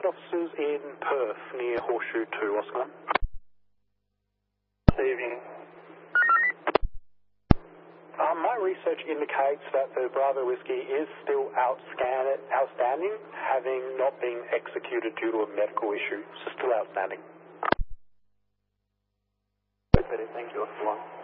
transport officers in Perth near Horseshoe 2. What's going on? Receiving. My research indicates that the Bravo Whiskey is still outstanding, having not been executed due to a medical issue. So still outstanding. Thank you, Oscar 1.